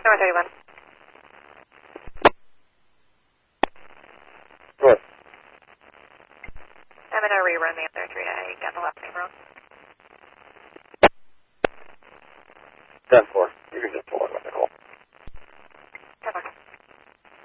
Number 31. Good. I'm going to rerun the other three. I got the last name wrong. 10-4.